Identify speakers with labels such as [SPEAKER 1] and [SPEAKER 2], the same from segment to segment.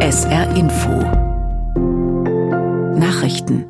[SPEAKER 1] SR Info Nachrichten.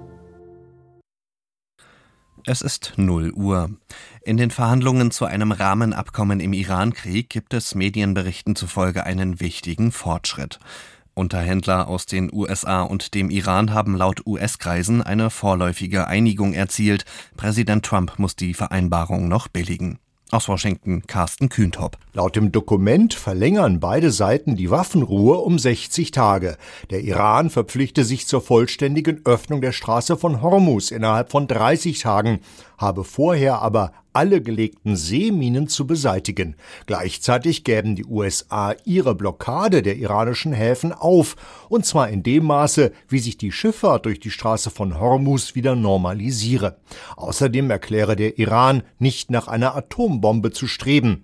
[SPEAKER 2] Es ist 0 Uhr. In den Verhandlungen zu einem Rahmenabkommen im Iran-Krieg gibt es Medienberichten zufolge einen wichtigen Fortschritt. Unterhändler aus den USA und dem Iran haben laut US-Kreisen eine vorläufige Einigung erzielt. Präsident Trump muss die Vereinbarung noch billigen. Aus Washington, Carsten Kühntop.
[SPEAKER 3] Laut dem Dokument verlängern beide Seiten die Waffenruhe um 60 Tage. Der Iran verpflichte sich zur vollständigen Öffnung der Straße von Hormuz innerhalb von 30 Tagen, habe vorher aber alle gelegten Seeminen zu beseitigen. Gleichzeitig gäben die USA ihre Blockade der iranischen Häfen auf, und zwar in dem Maße, wie sich die Schifffahrt durch die Straße von Hormuz wieder normalisiere. Außerdem erkläre der Iran, nicht nach einer Atombombe zu streben.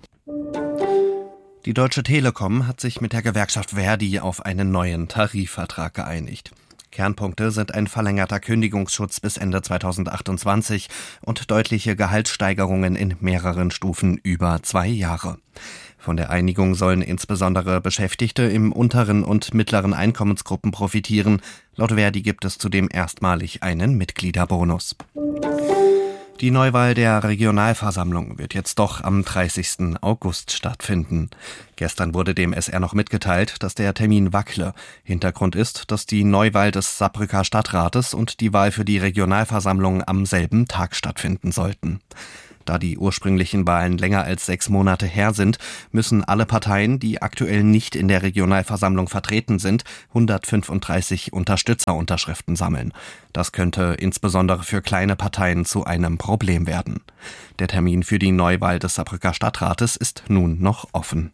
[SPEAKER 2] Die Deutsche Telekom hat sich mit der Gewerkschaft ver.di auf einen neuen Tarifvertrag geeinigt. Kernpunkte sind ein verlängerter Kündigungsschutz bis Ende 2028 und deutliche Gehaltssteigerungen in mehreren Stufen über 2 Jahre. Von der Einigung sollen insbesondere Beschäftigte im unteren und mittleren Einkommensgruppen profitieren. Laut ver.di gibt es zudem erstmalig einen Mitgliederbonus. Die Neuwahl der Regionalversammlung wird jetzt doch am 30. August stattfinden. Gestern wurde dem SR noch mitgeteilt, dass der Termin wackle. Hintergrund ist, dass die Neuwahl des Saarbrücker Stadtrates und die Wahl für die Regionalversammlung am selben Tag stattfinden sollten. Da die ursprünglichen Wahlen länger als 6 Monate her sind, müssen alle Parteien, die aktuell nicht in der Regionalversammlung vertreten sind, 135 Unterstützerunterschriften sammeln. Das könnte insbesondere für kleine Parteien zu einem Problem werden. Der Termin für die Neuwahl des Saarbrücker Stadtrates ist nun noch offen.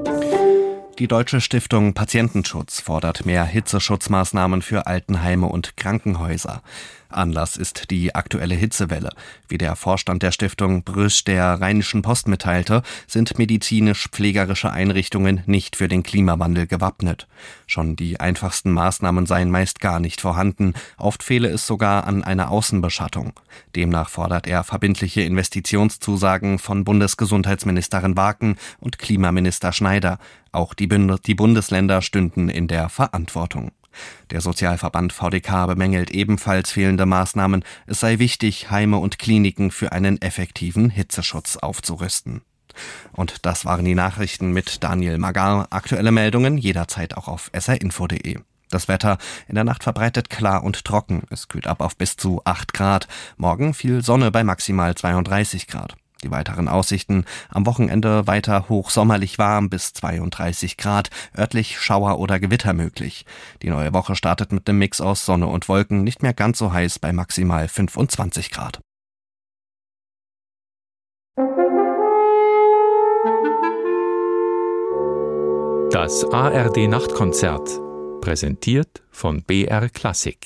[SPEAKER 2] Die Deutsche Stiftung Patientenschutz fordert mehr Hitzeschutzmaßnahmen für Altenheime und Krankenhäuser. Anlass ist die aktuelle Hitzewelle. Wie der Vorstand der Stiftung Brüsch der Rheinischen Post mitteilte, sind medizinisch-pflegerische Einrichtungen nicht für den Klimawandel gewappnet. Schon die einfachsten Maßnahmen seien meist gar nicht vorhanden. Oft fehle es sogar an einer Außenbeschattung. Demnach fordert er verbindliche Investitionszusagen von Bundesgesundheitsministerin Barken und Klimaminister Schneider. Auch die Bundesländer stünden in der Verantwortung. Der Sozialverband VDK bemängelt ebenfalls fehlende Maßnahmen. Es sei wichtig, Heime und Kliniken für einen effektiven Hitzeschutz aufzurüsten. Und das waren die Nachrichten mit Daniel Magar. Aktuelle Meldungen jederzeit auch auf srinfo.de. Das Wetter in der Nacht verbreitet klar und trocken. Es kühlt ab auf bis zu 8 Grad. Morgen viel Sonne bei maximal 32 Grad. Die weiteren Aussichten: am Wochenende weiter hochsommerlich warm bis 32 Grad, örtlich Schauer oder Gewitter möglich. Die neue Woche startet mit einem Mix aus Sonne und Wolken, nicht mehr ganz so heiß bei maximal 25 Grad.
[SPEAKER 4] Das ARD-Nachtkonzert, präsentiert von BR Klassik.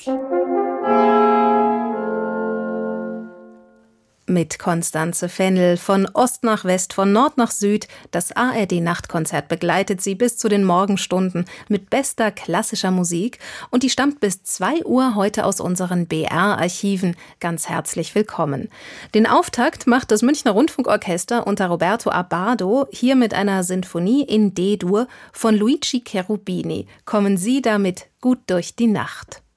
[SPEAKER 5] Mit Constanze Fennel von Ost nach West, von Nord nach Süd. Das ARD-Nachtkonzert begleitet Sie bis zu den Morgenstunden mit bester klassischer Musik. Und die stammt bis 2 Uhr heute aus unseren BR-Archiven. Ganz herzlich willkommen. Den Auftakt macht das Münchner Rundfunkorchester unter Roberto Abbado hier mit einer Sinfonie in D-Dur von Luigi Cherubini. Kommen Sie damit gut durch die Nacht.